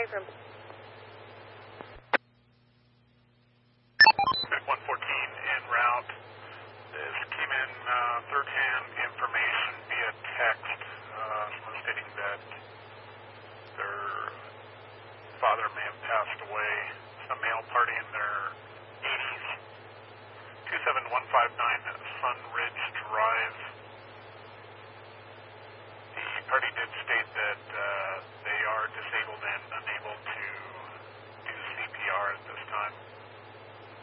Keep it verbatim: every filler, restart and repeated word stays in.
from one fourteen en route. This came in uh, third-hand information via text. Uh, someone stating that their father may have passed away. Some male party in their eighties. two seven one five nine Sun Ridge Drive.